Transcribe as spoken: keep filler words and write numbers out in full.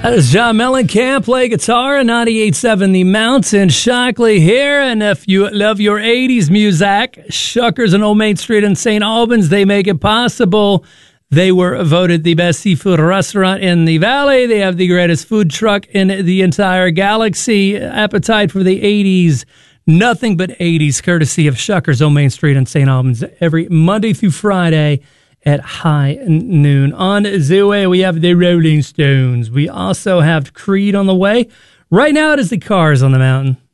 That is John Mellencamp, play guitar at ninety-eight point seven The Mountain. Shockley here, and if you love your eighties music, Shuckers on Old Main Street in Saint Albans, they make it possible. They were voted the best seafood restaurant in the valley. They have the greatest food truck in the entire galaxy. Appetite for the eighties, nothing but eighties, courtesy of Shuckers on Main Street in Saint Albans, every Monday through Friday at high noon. On the way, we have the Rolling Stones. We also have Creed on the way. Right now, it is the Cars on the Mountain.